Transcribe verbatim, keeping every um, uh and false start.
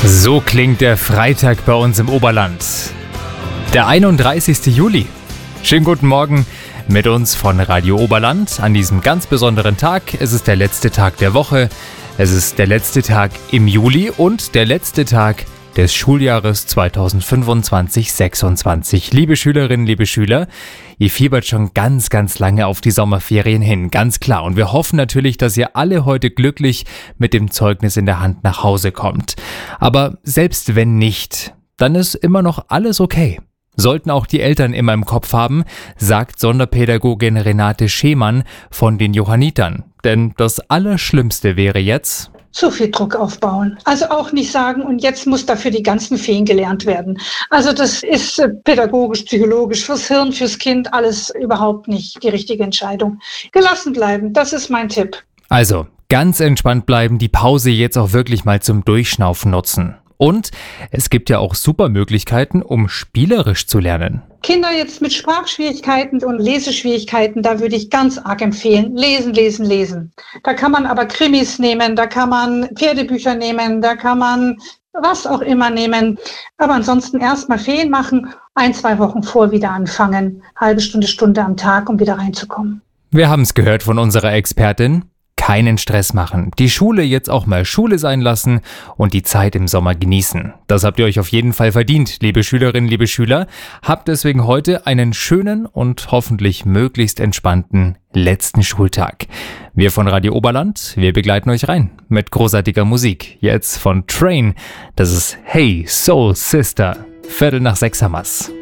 So klingt der Freitag bei uns im Oberland. Der einunddreißigste Juli. Schönen guten Morgen mit uns von Radio Oberland an diesem ganz besonderen Tag. Es ist der letzte Tag der Woche. Es ist der letzte Tag im Juli und der letzte Tag des Schuljahres zweitausendfünfundzwanzig sechsundzwanzig. Liebe Schülerinnen, liebe Schüler, ihr fiebert schon ganz, ganz lange auf die Sommerferien hin, ganz klar. Und wir hoffen natürlich, dass ihr alle heute glücklich mit dem Zeugnis in der Hand nach Hause kommt. Aber selbst wenn nicht, dann ist immer noch alles okay. Sollten auch die Eltern immer im Kopf haben, sagt Sonderpädagogin Renate Schemann von den Johannitern. Denn das Allerschlimmste wäre jetzt: zu viel Druck aufbauen. Also auch nicht sagen, und jetzt muss dafür die ganzen Feen gelernt werden. Also das ist pädagogisch, psychologisch, fürs Hirn, fürs Kind alles überhaupt nicht die richtige Entscheidung. Gelassen bleiben, das ist mein Tipp. Also ganz entspannt bleiben, die Pause jetzt auch wirklich mal zum Durchschnaufen nutzen. Und es gibt ja auch super Möglichkeiten, um spielerisch zu lernen. Kinder jetzt mit Sprachschwierigkeiten und Leseschwierigkeiten, da würde ich ganz arg empfehlen, lesen, lesen, lesen. Da kann man aber Krimis nehmen, da kann man Pferdebücher nehmen, da kann man was auch immer nehmen. Aber ansonsten erstmal Ferien machen, ein, zwei Wochen vor wieder anfangen, halbe Stunde, Stunde am Tag, um wieder reinzukommen. Wir haben es gehört von unserer Expertin. Keinen Stress machen, die Schule jetzt auch mal Schule sein lassen und die Zeit im Sommer genießen. Das habt ihr euch auf jeden Fall verdient, liebe Schülerinnen, liebe Schüler. Habt deswegen heute einen schönen und hoffentlich möglichst entspannten letzten Schultag. Wir von Radio Oberland, wir begleiten euch rein mit großartiger Musik. Jetzt von Train, das ist Hey Soul Sister, Viertel nach sechs hammers.